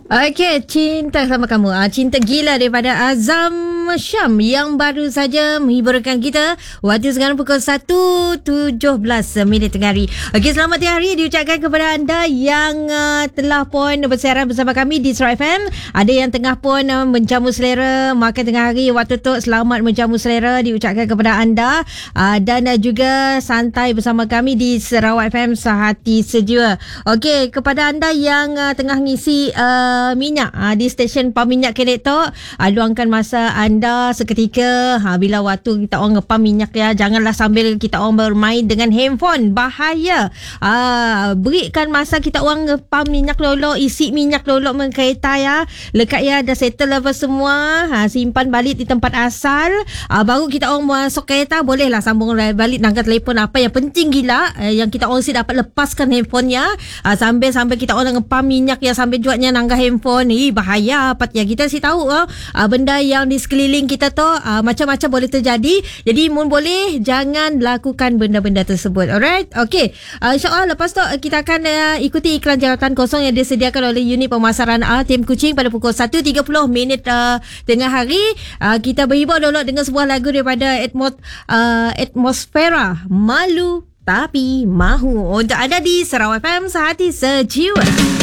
Okey, Cinta sama kamu. Cinta Gila daripada Azam Syam yang baru saja menghiburkan kita. Waktu sekarang pukul 1.17 minit tengah hari. Okey, selamat tengah hari diucapkan kepada anda yang telah pun bersiaran bersama kami di Surat FM. Ada yang tengah pun menjamu selera makan tengah hari. Waktu tu selamat menjamu selera diucapkan kepada anda. Dan juga santai bersama kami di Sarawak FM Sehati Sejua. Okey, kepada anda yang tengah ngisi minyak di stesen pam minyak Keretok, luangkan masa anda seketika bila waktu kita orang ngepam minyak ya. Janganlah sambil kita orang bermain dengan handphone, bahaya. Berikan masa kita orang ngepam minyak lolok, isi minyak lolok kereta ya. Lekat ya, dah settle apa semua, simpan balik di tempat asal. Baru kita orang masuk kereta, bolehlah sambung balik nangka telefon. Apa yang penting gila yang kita orang dapat lepaskan handphone ya. Sambil kita orang ngepam minyak ya, sambil juatnya nangka handphone. Bahaya. Patutnya kita tahu benda yang di sekeliling kita tu macam-macam boleh terjadi. Jadi mun boleh jangan lakukan benda-benda tersebut. Alright? Okey. InsyaAllah lepas tu kita akan ikuti iklan jawatan kosong yang disediakan oleh unit pemasaran Tim Kuching pada pukul 1.30 minit tengah hari. Kita berhibur dulu dengan sebuah lagu daripada Atmosfera, Malu Tapi Mahu, untuk ada di Sarawak FM Sehati Sejiwa.